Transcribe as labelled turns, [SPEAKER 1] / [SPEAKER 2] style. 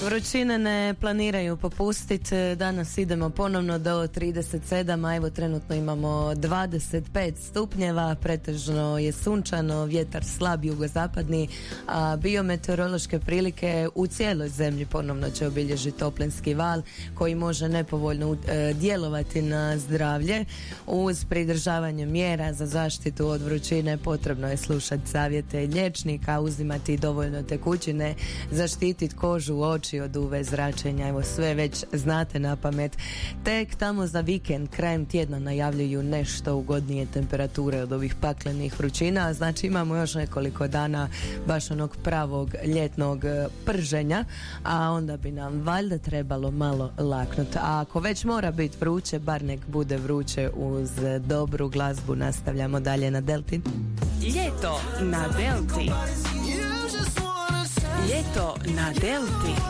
[SPEAKER 1] Vrućine ne planiraju popustiti, danas idemo ponovno do 37, a evo trenutno imamo 25 stupnjeva, pretežno je sunčano, vjetar slab jugozapadni, a biometeorološke prilike u cijeloj zemlji ponovno će obilježiti toplinski val koji može nepovoljno djelovati na zdravlje. Uz pridržavanje mjera za zaštitu od vrućine potrebno je slušati savjete liječnika, uzimati dovoljno tekućine, zaštititi kožu, oči od UV zračenja, evo sve već znate na pamet. Tek tamo za vikend, krajem tjedna najavljuju nešto ugodnije temperature od ovih paklenih vrućina, znači imamo još nekoliko dana baš onog pravog ljetnog prženja, a onda bi nam valjda trebalo malo laknuti. A ako već mora biti vruće, bar nek bude vruće uz dobru glazbu. Nastavljamo dalje na Delti.
[SPEAKER 2] Ljeto na Delti. Ljeto na Delti.